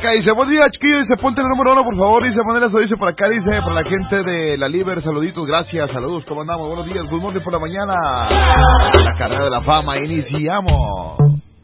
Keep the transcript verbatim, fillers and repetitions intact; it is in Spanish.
acá, dice, buen día, chiquillo, dice, ponte el número uno, por favor, dice, manera eso, dice, por acá, dice, para la gente de la Liber, saluditos, gracias, saludos, ¿cómo andamos? Buenos días, good morning por la mañana, la carrera de la fama, iniciamos.